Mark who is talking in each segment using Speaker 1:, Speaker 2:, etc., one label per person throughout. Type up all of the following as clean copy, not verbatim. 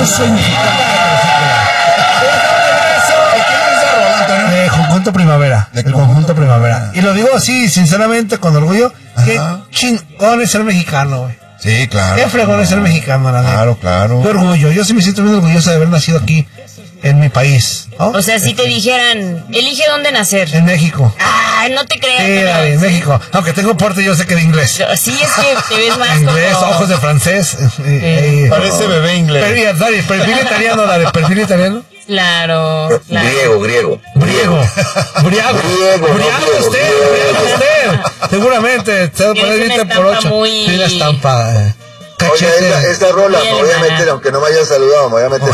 Speaker 1: yo soy mexicano. Conjunto Primavera, el Conjunto Primavera. Y lo digo así, sinceramente, con orgullo. Qué chingón es ser mexicano, güey.
Speaker 2: Sí, claro.
Speaker 1: Qué fregón es ser mexicano, la neta.
Speaker 2: Claro, claro.
Speaker 1: Qué orgullo. Yo sí me siento muy orgulloso de haber nacido aquí, en mi país, ¿no?
Speaker 3: O sea, si te dijeran, elige dónde nacer.
Speaker 1: En México.
Speaker 3: Ah, no te creas.
Speaker 1: Sí, David, en México. Aunque tengo porte, yo sé que de inglés.
Speaker 3: Sí, es que te ves más
Speaker 1: inglés,
Speaker 3: como...
Speaker 1: ojos de francés.
Speaker 2: Parece bebé inglés.
Speaker 1: Perfil italiano, David, perfil italiano.
Speaker 3: Claro.
Speaker 4: Griego.
Speaker 1: Briago usted. Seguramente, se va a poner 20 por 8.
Speaker 3: Muy...
Speaker 1: Sí, la estampa.
Speaker 4: Oye, esa rola,
Speaker 3: Bien,
Speaker 4: obviamente, aunque no me hayan saludado, me voy a meter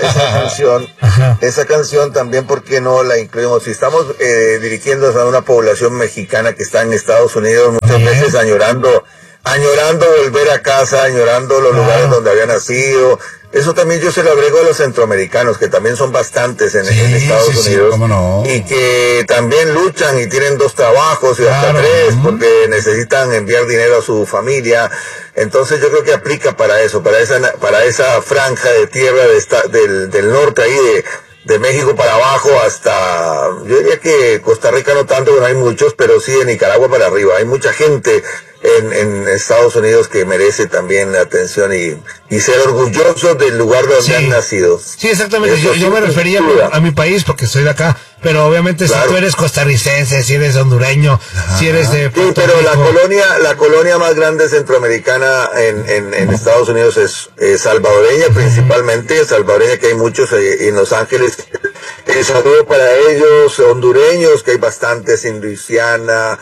Speaker 4: esa canción también, ¿por qué no la incluimos? Si estamos dirigiéndonos a una población mexicana que está en Estados Unidos, muchas veces añorando volver a casa, añorando los lugares donde había nacido. Eso también yo se lo agrego a los centroamericanos, que también son bastantes en Estados Unidos.
Speaker 2: Cómo no.
Speaker 4: Y que también luchan y tienen 2 trabajos y hasta 3, porque necesitan enviar dinero a su familia. Entonces yo creo que aplica para eso, para esa franja de tierra del norte ahí de México para abajo hasta, yo diría que Costa Rica no tanto, no hay muchos, pero sí de Nicaragua para arriba. Hay mucha gente en Estados Unidos que merece también la atención y ser orgulloso del lugar donde han nacido.
Speaker 1: Sí, exactamente. Yo me refería a mi país porque soy de acá, pero obviamente si tú eres costarricense, si eres hondureño, si eres de Puerto
Speaker 4: pero
Speaker 1: Rico.
Speaker 4: la colonia más grande centroamericana en Estados Unidos es salvadoreña, principalmente salvadoreña, que hay muchos en Los Ángeles. Saludo para ellos, hondureños, que hay bastantes en Luisiana,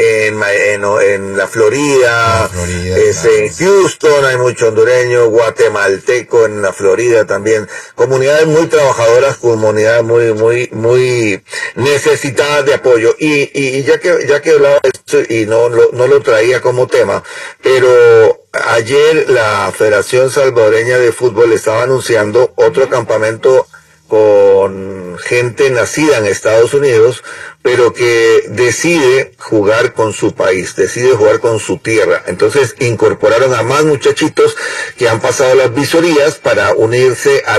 Speaker 4: en la Florida, en Houston hay mucho hondureño, guatemalteco en la Florida también, comunidades muy trabajadoras, comunidades muy necesitadas de apoyo. Y ya que hablaba de esto y no lo traía como tema, pero ayer la Federación Salvadoreña de Fútbol estaba anunciando otro campamento con gente nacida en Estados Unidos, pero que decide jugar con su país, decide jugar con su tierra. Entonces incorporaron a más muchachitos que han pasado las visorías para unirse a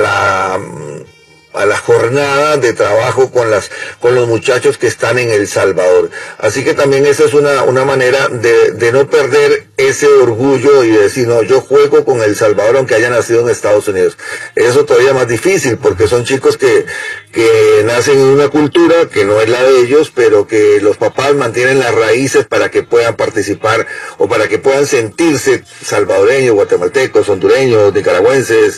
Speaker 4: la jornada de trabajo con los muchachos que están en El Salvador. Así que también esa es una manera de no perder ese orgullo y decir, no, yo juego con El Salvador aunque haya nacido en Estados Unidos. Eso todavía más difícil porque son chicos que nacen en una cultura que no es la de ellos, pero que los papás mantienen las raíces para que puedan participar o para que puedan sentirse salvadoreños, guatemaltecos, hondureños, nicaragüenses,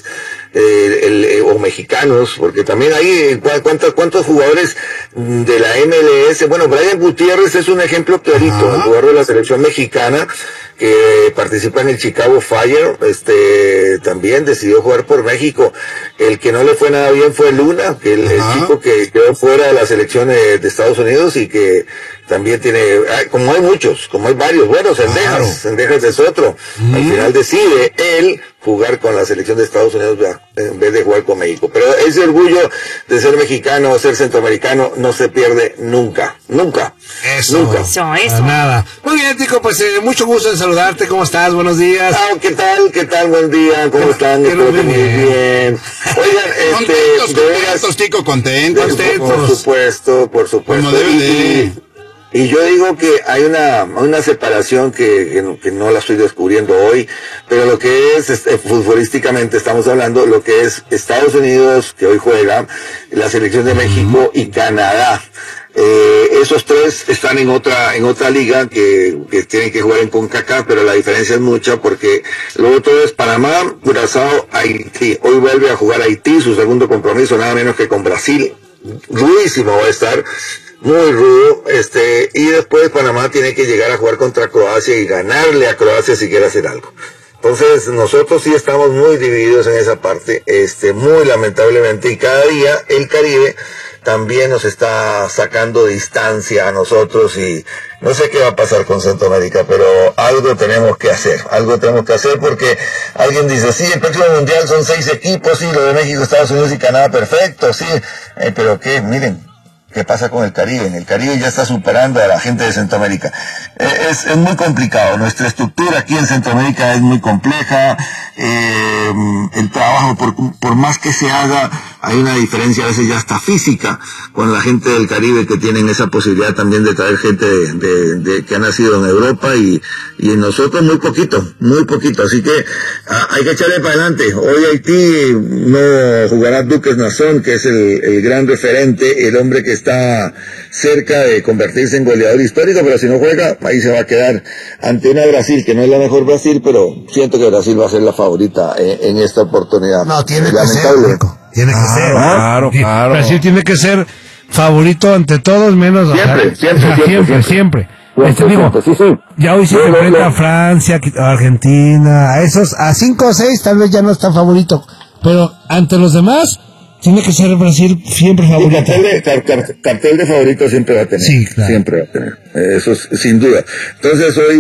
Speaker 4: o mexicanos, porque también hay cuántos jugadores de la MLS. Bueno, Brian Gutiérrez es un ejemplo clarito, el jugador de la selección mexicana que participa en el Chicago Fire, también decidió jugar por México. El que no le fue nada bien fue Luna, que el chico que quedó fuera de la selección de Estados Unidos y que también como hay varios, bueno, Cendejas es otro. Al final decide él jugar con la selección de Estados Unidos en vez de jugar con México. Pero ese orgullo de ser mexicano, ser centroamericano, no se pierde nunca.
Speaker 1: Eso. Nada. Muy bien, Tico, pues mucho gusto en saludarte. ¿Cómo estás? Buenos días.
Speaker 4: ¿Qué tal? Buen día. ¿Cómo están? Espero que muy bien. Oigan,
Speaker 2: contentos, Tico, contentos.
Speaker 4: Por supuesto.
Speaker 2: Como debe de...
Speaker 4: Y yo digo que hay una separación que no la estoy descubriendo hoy, pero lo que es futbolísticamente estamos hablando, lo que es Estados Unidos, que hoy juega, la selección de México y Canadá. Esos tres están en otra liga que tienen que jugar en CONCACAF, pero la diferencia es mucha porque luego todo es Panamá, Curazao, Haití. Hoy vuelve a jugar Haití, su segundo compromiso, nada menos que con Brasil. Rudísimo va a estar. Muy rudo, y después Panamá tiene que llegar a jugar contra Croacia y ganarle a Croacia si quiere hacer algo. Entonces nosotros sí estamos muy divididos en esa parte, muy lamentablemente, y cada día el Caribe también nos está sacando distancia a nosotros y no sé qué va a pasar con Centroamérica, pero algo tenemos que hacer porque alguien dice, sí, el próximo mundial son 6 equipos, sí, lo de México, Estados Unidos y Canadá, perfecto, sí, pero qué, miren, ¿Qué pasa con el Caribe? En el Caribe ya está superando a la gente de Centroamérica. Es muy complicado. Nuestra estructura aquí en Centroamérica es muy compleja. El trabajo, por más que se haga, hay una diferencia a veces ya hasta física con la gente del Caribe, que tienen esa posibilidad también de traer gente que ha nacido en Europa, y nosotros muy poquito. Así que hay que echarle para adelante. Hoy Haití no jugará Duques Nazón, que es el gran referente, el hombre que está cerca de convertirse en goleador histórico, pero si no juega, ahí se va a quedar ante una Brasil que no es la mejor Brasil, pero siento que Brasil va a ser la favorita en esta oportunidad.
Speaker 1: No, tiene que
Speaker 4: Lamentable.
Speaker 1: ser, Marco. Tiene que ser.
Speaker 5: Claro.
Speaker 1: Brasil tiene que ser favorito ante todos, menos... Siempre.
Speaker 4: Sí.
Speaker 1: Ya hoy se enfrenta a Francia, a Argentina, a 5 o 6 tal vez ya no está favorito, pero ante los demás tiene que ser Brasil siempre favorito.
Speaker 4: Cartel de favorito siempre va a tener.
Speaker 1: Sí, claro.
Speaker 4: Siempre va a tener. Eso es sin duda. Entonces hoy